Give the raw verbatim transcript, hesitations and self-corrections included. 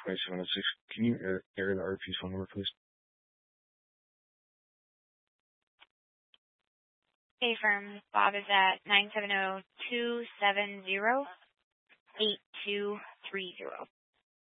twenty-seven oh six. Can you air, air the R P's phone number, please? A firm Bob is at nine seven zero, two seven zero, eight two three zero.